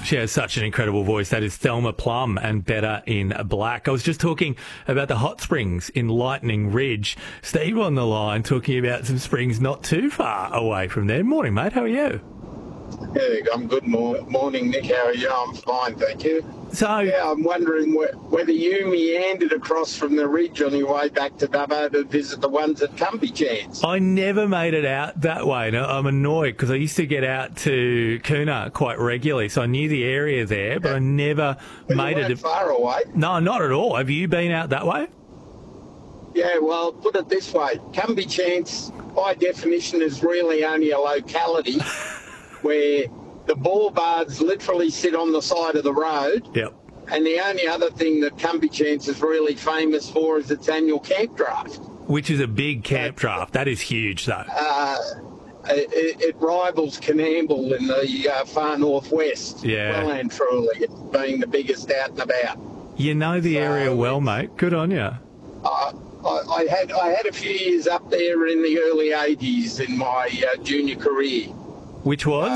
She has such an incredible voice. That is Thelma Plum and Better in Black. I was just talking about the hot springs in Lightning Ridge. Steve on the line talking about some springs not too far away from there. Morning, mate. How are you? Yeah, I'm good. Morning, Nick. How are you? I'm fine, thank you. So, yeah, I'm wondering whether you meandered across from the ridge on your way back to Dubbo to visit the ones at Cumbie Chance. I never made it out that way. No, I'm annoyed because I used to get out to Coona quite regularly, so I knew the area there, but I never made it. Far away? No, not at all. Have you been out that way? Yeah, well, put it this way. Cumbie Chance, by definition, is really only a locality where the ballbards literally sit on the side of the road. Yep. And the only other thing that Cumbie Chance is really famous for is its annual camp draft. Which is a big camp draft. That is huge, though. It rivals Canamble in the far northwest. Yeah. Well and truly, it being the biggest out and about. You know the area well, mate. Good on you. I had a few years up there in the early 80s in my junior career. Which was?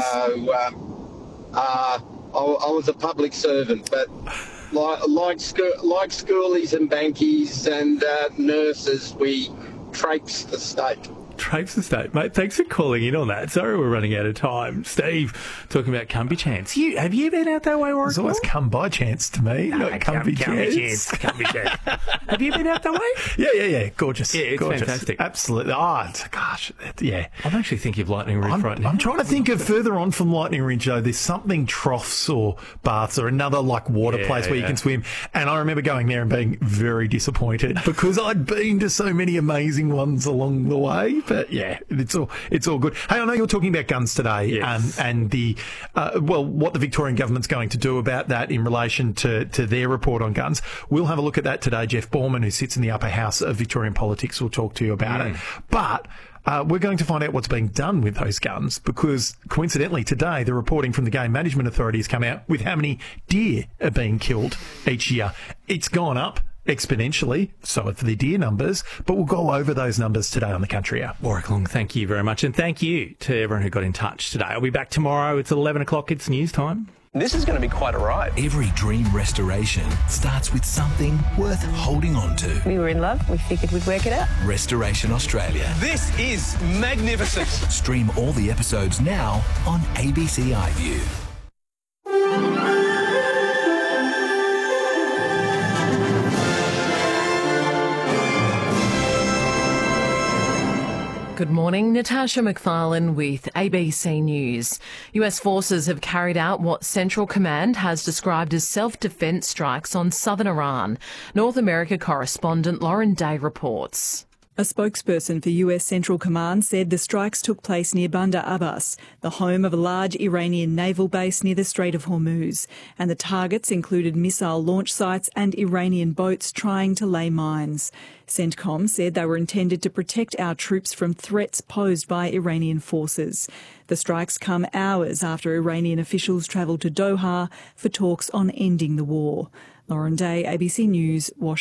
I was a public servant, but like schoolies and bankies and nurses, we traipsed the state. Traipsed the state, mate. Thanks for calling in on that. Sorry we're running out of time. Steve, talking about Cumbie Chance. Have you been out that way, Warwick? It's always come by chance to me, not Cumbie Chance. Cumbie Chance. Have you been out that way? Yeah. Gorgeous. Yeah, it's gorgeous. fantastic. Absolutely. Gosh, yeah. I'm actually thinking of Lightning Ridge right now. I'm trying to think of further on from Lightning Ridge, though. There's something troughs or baths or another water place where you can swim. And I remember going there and being very disappointed because I'd been to so many amazing ones along the way. But yeah, it's all good. Hey, I know you're talking about guns today, and the what the Victorian government's going to do about that in relation to their report on guns. We'll have a look at that today. Jeff Borman, who sits in the upper house of Victorian politics, will talk to you about it. But we're going to find out what's being done with those guns because, coincidentally, today the reporting from the Game Management Authority has come out with how many deer are being killed each year. It's gone up exponentially, so it's the deer numbers, but we'll go over those numbers today on the Country Hour. Warwick Long, thank you very much, and thank you to everyone who got in touch today. I'll be back tomorrow. It's 11 o'clock. It's news time. This is going to be quite a ride. Every dream restoration starts with something worth holding on to. We were in love. We figured we'd work it out. Restoration Australia. This is magnificent. Stream all the episodes now on ABC iView. Good morning, Natasha McFarlane with ABC News. US forces have carried out what Central Command has described as self-defence strikes on southern Iran. North America correspondent Lauren Day reports. A spokesperson for US Central Command said the strikes took place near Bandar Abbas, the home of a large Iranian naval base near the Strait of Hormuz, and the targets included missile launch sites and Iranian boats trying to lay mines. CENTCOM said they were intended to protect our troops from threats posed by Iranian forces. The strikes come hours after Iranian officials travelled to Doha for talks on ending the war. Lauren Day, ABC News, Washington.